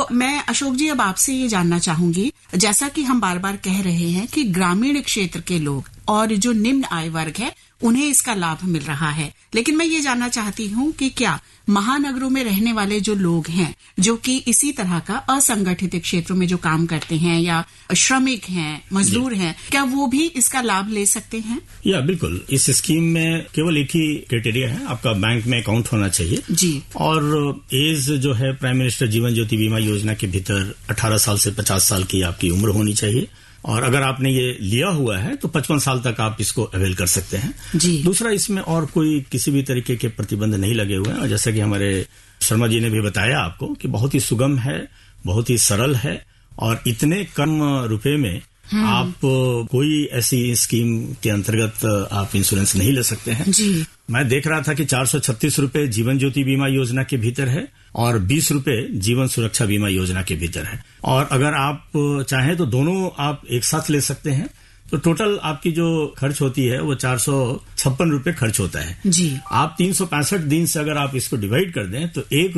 तो मैं अशोक जी अब आपसे ये जानना चाहूंगी, जैसा कि हम बार बार कह रहे हैं कि ग्रामीण क्षेत्र के लोग और जो निम्न आय वर्ग है उन्हें इसका लाभ मिल रहा है, लेकिन मैं ये जानना चाहती हूँ कि क्या महानगरों में रहने वाले जो लोग हैं जो कि इसी तरह का असंगठित क्षेत्रों में जो काम करते हैं या श्रमिक हैं, मजदूर हैं, क्या वो भी इसका लाभ ले सकते हैं? या बिल्कुल, इस स्कीम में केवल एक ही क्राइटेरिया है, आपका बैंक में अकाउंट होना चाहिए जी, और एज जो है प्राइम मिनिस्टर जीवन ज्योति बीमा योजना के भीतर 18 साल से 50 साल की आपकी उम्र होनी चाहिए, और अगर आपने ये लिया हुआ है तो 55 साल तक आप इसको अवेल कर सकते हैं जी। दूसरा, इसमें और कोई किसी भी तरीके के प्रतिबंध नहीं लगे हुए हैं, और जैसा कि हमारे शर्मा जी ने भी बताया आपको कि बहुत ही सुगम है, बहुत ही सरल है, और इतने कम रुपए में आप कोई ऐसी स्कीम के अंतर्गत आप इंश्योरेंस नहीं ले सकते हैं जी। मैं देख रहा था कि 436 रुपए जीवन ज्योति बीमा योजना के भीतर है और 20 रुपए जीवन सुरक्षा बीमा योजना के भीतर है, और अगर आप चाहें तो दोनों आप एक साथ ले सकते हैं, तो टोटल आपकी जो खर्च होती है वो 456 रुपए खर्च होता है जी। आप 365 दिन से अगर आप इसको डिवाइड कर दें तो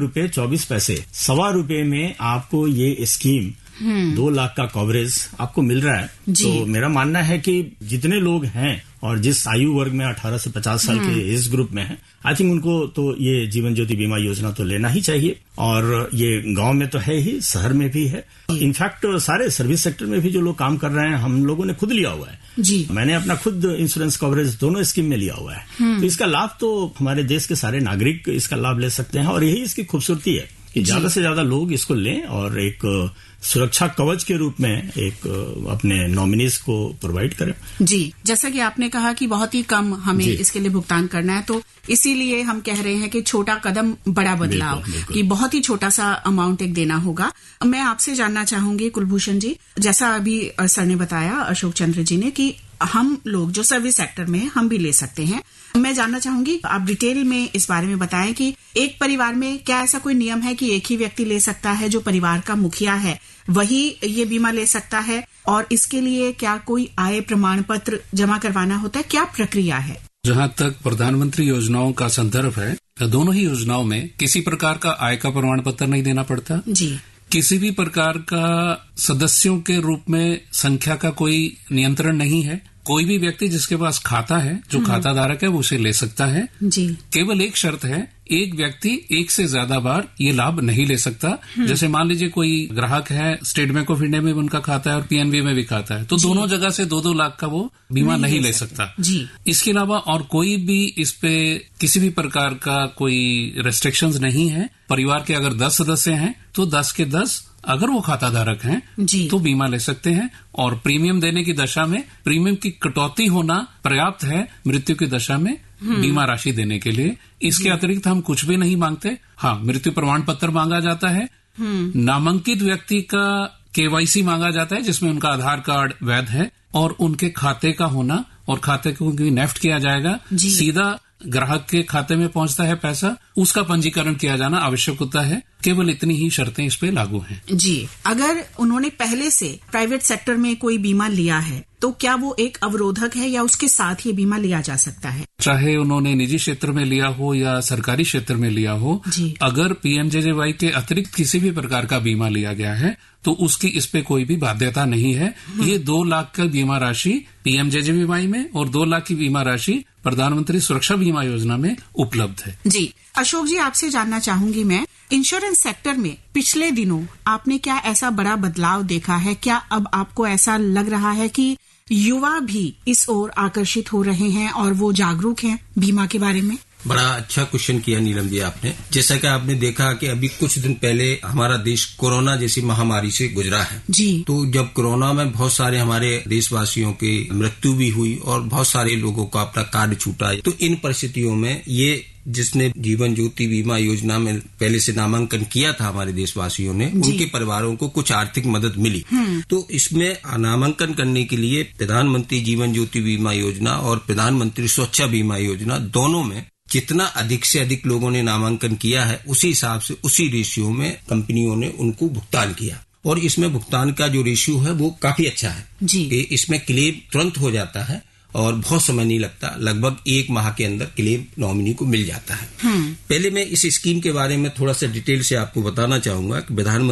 ₹1.24 ₹1.25 में आपको ये स्कीम 2 लाख का कवरेज आपको मिल रहा है। तो मेरा मानना है कि जितने लोग हैं और जिस आयु वर्ग में 18 से 50 साल के इस ग्रुप में है, आई थिंक उनको तो ये जीवन ज्योति बीमा योजना तो लेना ही चाहिए, और ये गांव में तो है ही, शहर में भी है, इनफैक्ट सारे सर्विस सेक्टर में भी जो लोग काम कर रहे हैं, हम लोगों ने खुद लिया हुआ है जी। मैंने अपना खुद इंश्योरेंस कवरेज दोनों स्कीम में लिया हुआ है, तो इसका लाभ तो हमारे देश के सारे नागरिक इसका लाभ ले सकते हैं, और यही इसकी खूबसूरती है कि ज्यादा से ज्यादा लोग इसको लें और एक सुरक्षा कवच के रूप में एक अपने नॉमिनीज को प्रोवाइड करें जी। जैसा कि आपने कहा कि बहुत ही कम हमें इसके लिए भुगतान करना है, तो इसीलिए हम कह रहे हैं कि छोटा कदम बड़ा बदलाव, कि बहुत ही छोटा सा अमाउंट एक देना होगा। मैं आपसे जानना चाहूंगी कुलभूषण जी, जैसा अभी सर ने बताया, अशोक चंद्र जी ने, कि हम लोग जो सर्विस सेक्टर में हम भी ले सकते हैं। मैं जानना चाहूंगी आप डिटेल में इस बारे में बताएं कि एक परिवार में क्या ऐसा कोई नियम है कि एक ही व्यक्ति ले सकता है, जो परिवार का मुखिया है वही ये बीमा ले सकता है, और इसके लिए क्या कोई आय प्रमाण पत्र जमा करवाना होता है, क्या प्रक्रिया है? जहाँ तक प्रधानमंत्री योजनाओं का संदर्भ है, दोनों ही योजनाओं में किसी प्रकार का आय का प्रमाण पत्र नहीं देना पड़ता जी। किसी भी प्रकार का सदस्यों के रूप में संख्या का कोई नियंत्रण नहीं है। कोई भी व्यक्ति जिसके पास खाता है, जो खाता धारक है, वो उसे ले सकता है जी। केवल एक शर्त है, एक व्यक्ति एक से ज्यादा बार ये लाभ नहीं ले सकता। जैसे मान लीजिए कोई ग्राहक है, स्टेट बैंक ऑफ इंडिया में भी उनका खाता है और पीएनबी में भी खाता है, तो दोनों जगह से 2-2 लाख का वो बीमा नहीं ले सकता जी। इसके अलावा और कोई भी इस पे किसी भी प्रकार का कोई रेस्ट्रिक्शंस नहीं है। परिवार के अगर 10 सदस्य हैं तो 10 के 10 अगर वो खाता धारक हैं तो बीमा ले सकते हैं, और प्रीमियम देने की दशा में प्रीमियम की कटौती होना पर्याप्त है मृत्यु की दशा में बीमा राशि देने के लिए। इसके अतिरिक्त हम कुछ भी नहीं मांगते। हाँ, मृत्यु प्रमाण पत्र मांगा जाता है, नामांकित व्यक्ति का केवाईसी मांगा जाता है जिसमें उनका आधार कार्ड वैध है और उनके खाते का होना, और खाते को नेफ्ट किया जाएगा, सीधा ग्राहक के खाते में पहुंचता है पैसा, उसका पंजीकरण किया जाना आवश्यक होता है। केवल इतनी ही शर्तें इस पे लागू हैं जी। अगर उन्होंने पहले से प्राइवेट सेक्टर में कोई बीमा लिया है तो क्या वो एक अवरोधक है या उसके साथ ये बीमा लिया जा सकता है? चाहे उन्होंने निजी क्षेत्र में लिया हो या सरकारी क्षेत्र में लिया हो, अगर पीएमजेजेवाई के अतिरिक्त किसी भी प्रकार का बीमा लिया गया है तो उसकी इस पे कोई भी बाध्यता नहीं है। ये 2 लाख का बीमा राशि पीएमजेजेवाई में और 2 लाख की बीमा राशि प्रधानमंत्री सुरक्षा बीमा योजना में उपलब्ध है जी। अशोक जी, आपसे जानना चाहूंगी मैं, इंश्योरेंस सेक्टर में पिछले दिनों आपने क्या ऐसा बड़ा बदलाव देखा है? क्या अब आपको ऐसा लग रहा है कि युवा भी इस ओर आकर्षित हो रहे हैं और वो जागरूक हैं बीमा के बारे में? बड़ा अच्छा क्वेश्चन किया नीलम जी आपने। जैसा कि आपने देखा कि अभी कुछ दिन पहले हमारा देश कोरोना जैसी महामारी से गुजरा है जी। तो जब कोरोना में बहुत सारे हमारे देशवासियों की मृत्यु भी हुई और बहुत सारे लोगों का अपना कार्ड छूटा, तो इन परिस्थितियों में ये जिसने जीवन ज्योति बीमा योजना में पहले से नामांकन किया था हमारे देशवासियों ने, उनके परिवारों को कुछ आर्थिक मदद मिली। तो इसमें नामांकन करने के लिए प्रधानमंत्री जीवन ज्योति बीमा योजना और प्रधानमंत्री सुरक्षा बीमा योजना दोनों में जितना अधिक से अधिक लोगों ने नामांकन किया है, उसी हिसाब से उसी रेशियो में कंपनियों ने उनको भुगतान किया, और इसमें भुगतान का जो रेशियो है वो काफी अच्छा है जी। इसमें क्लेम तुरंत हो जाता है और बहुत समय नहीं लगता, लगभग 1 माह के अंदर क्लेम नॉमिनी को मिल जाता है। पहले मैं इस स्कीम के बारे में थोड़ा सा डिटेल से आपको बताना चाहूंगा कि प्रधानमंत्री